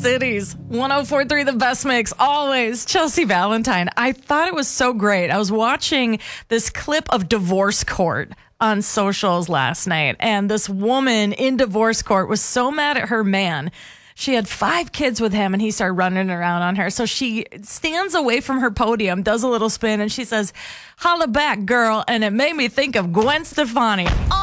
Cities. 104.3 The Best Mix, always. Chelsea Valentine. I thought it was so great. I was watching this clip of divorce court on socials last night, and this woman in divorce court was so mad at her man. She had 5 kids with him, and he started running around on her. So she stands away from her podium, does a little spin, and she says, "Holla back, girl." And it made me think of Gwen Stefani.